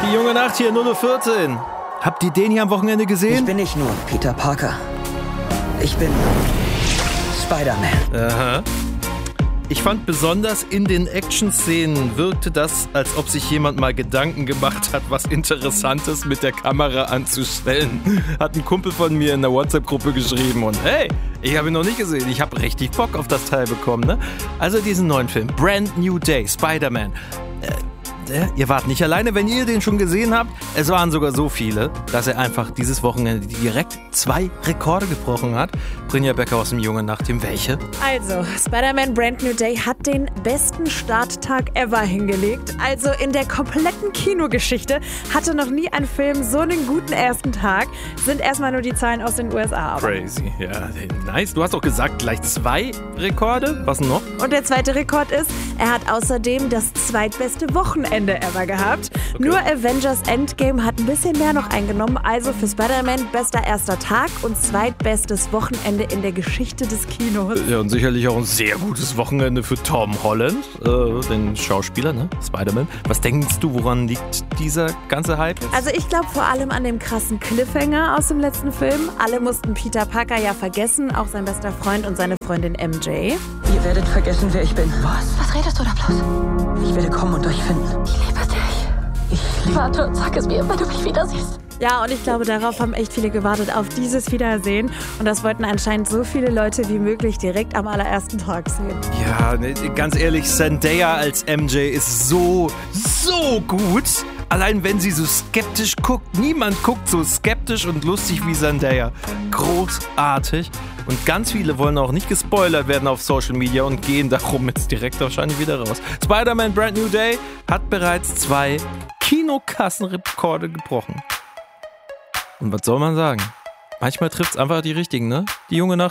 Die junge Nacht hier, 0:14 Uhr. Habt ihr den hier am Wochenende gesehen? Ich bin nicht nur Peter Parker. Ich bin Spider-Man. Aha. Ich fand besonders in den Action-Szenen wirkte das, als ob sich jemand mal Gedanken gemacht hat, was Interessantes mit der Kamera anzustellen. Hat ein Kumpel von mir in der WhatsApp-Gruppe geschrieben und hey, ich habe ihn noch nicht gesehen. Ich habe richtig Bock auf das Teil bekommen, ne? Also diesen neuen Film, Brand New Day, Spider-Man. Ihr wart nicht alleine, wenn ihr den schon gesehen habt. Es waren sogar so viele, dass er einfach dieses Wochenende direkt 2 Rekorde gebrochen hat. Brynja Becker aus dem Junge Nacht-Team. Welche? Also, Spider-Man Brand New Day hat den besten Starttag ever hingelegt. Also in der kompletten Kinogeschichte hatte noch nie ein Film so einen guten ersten Tag. Sind erstmal nur die Zahlen aus den USA. Aber. Crazy, ja, nice. Du hast doch gesagt, gleich 2 Rekorde. Was noch? Und der zweite Rekord ist, er hat außerdem das zweitbeste Wochenende ever gehabt. Okay. Nur Avengers Endgame hat ein bisschen mehr noch eingenommen. Also für Spider-Man bester erster Tag und zweitbestes Wochenende in der Geschichte des Kinos. Ja, und sicherlich auch ein sehr gutes Wochenende für Tom Holland, den Schauspieler, ne? Spider-Man. Was denkst du, woran liegt dieser ganze Hype jetzt? Also ich glaube vor allem an dem krassen Cliffhanger aus dem letzten Film. Alle mussten Peter Parker ja vergessen, auch sein bester Freund und seine Freundin MJ. Ihr werdet vergessen, wer ich bin. Was redest du da bloß? Ich werde kommen und euch finden. Ich liebe dich. Warte und sag es mir, wenn du mich wieder siehst. Ja, und ich glaube, darauf haben echt viele gewartet, auf dieses Wiedersehen. Und das wollten anscheinend so viele Leute wie möglich direkt am allerersten Tag sehen. Ja, ganz ehrlich, Zendaya als MJ ist so gut. Allein wenn sie so skeptisch guckt. Niemand guckt so skeptisch und lustig wie Zendaya. Großartig. Und ganz viele wollen auch nicht gespoilert werden auf Social Media und gehen darum jetzt direkt wahrscheinlich wieder raus. Spider-Man Brand New Day hat bereits 2 Kinokassenrekorde gebrochen. Und was soll man sagen? Manchmal trifft es einfach die Richtigen, ne? Die junge Nacht.